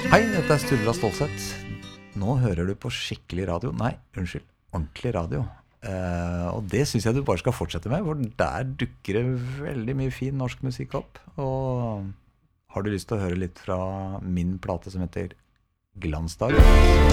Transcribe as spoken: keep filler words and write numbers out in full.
Hei, dette er Sturla Stålsett. Nå hører du på skikkelig radio. Nei, unnskyld, ordentlig radio. Eh, og det synes jeg du bare skal fortsette med, for der dukker det veldig mye fin norsk musikk opp. Og har du lyst til å høre litt fra min plate som heter Glansdag, så